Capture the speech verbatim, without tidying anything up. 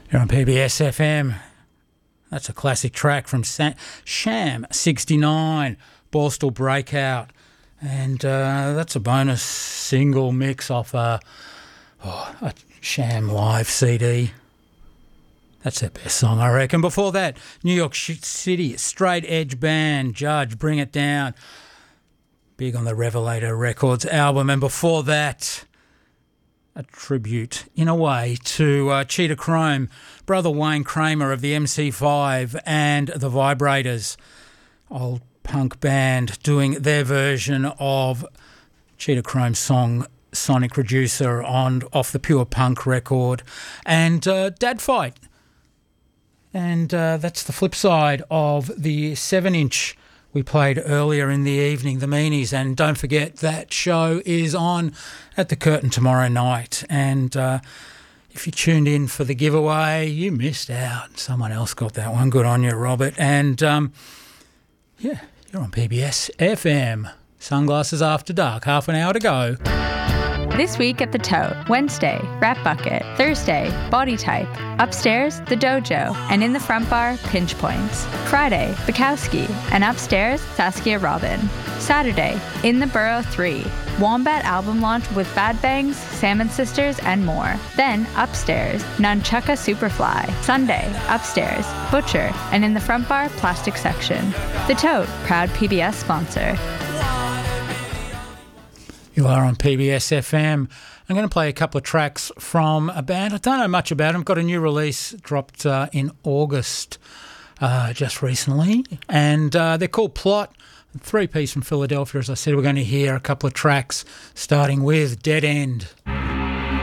You're on P B S F M. That's a classic track from Sa- Sham sixty-nine, Borstal Breakout. And uh, that's a bonus single mix off a, oh, a Sham live C D. That's their best song, I reckon. Before that, New York City, Straight Edge Band, Judge, Bring It Down. Big on the Revelator Records album. And before that, a tribute, in a way, to uh, Cheetah Chrome, brother Wayne Kramer of the M C five and the Vibrators, old punk band, doing their version of Cheetah Chrome's song Sonic Reducer on off the Pure Punk record, and uh, Dad Fight. And uh, that's the flip side of the seven-inch we played earlier in the evening, the Meanies. And don't forget, that show is on at the Curtain tomorrow night. And uh, if you tuned in for the giveaway, you missed out. Someone else got that one. Good on you, Robert. And, um, yeah, you're on P B S F M. Sunglasses After Dark. Half an hour to go. This week at the Tote, Wednesday, Rat Bucket, Thursday, Body Type, upstairs, The Dojo, and in the front bar, Pinch Points. Friday, Bukowski, and upstairs, Saskia Robin. Saturday, In the Burrow three, Wombat album launch with Bad Bangs, Salmon Sisters, and more. Then, upstairs, Nunchucka Superfly. Sunday, upstairs, Butcher, and in the front bar, Plastic Section. The Tote, proud P B S sponsor. You are on P B S F M. I'm going to play a couple of tracks from a band. I don't know much about them. Got a new release dropped uh, in August uh, just recently. And uh, they're called Plot. Three-piece from Philadelphia. As I said, we're going to hear a couple of tracks starting with Dead End.